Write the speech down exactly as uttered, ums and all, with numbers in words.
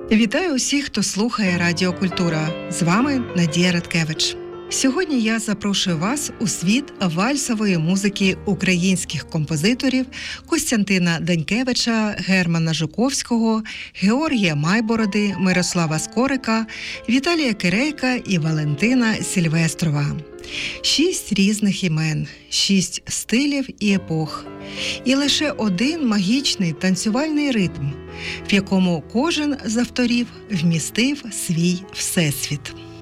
Вітаю усіх, хто слухає Радіо Культура. З вами Надія Радкевич. Сьогодні я запрошую вас у світ вальсової музики українських композиторів Костянтина Данькевича, Германа Жуковського, Георгія Майбороди, Мирослава Скорика, Віталія Кирейка і Валентина Сільвестрова. Шість різних імен, шість стилів і епох. І лише один магічний танцювальний ритм, в якому кожен з авторів вмістив свій всесвіт.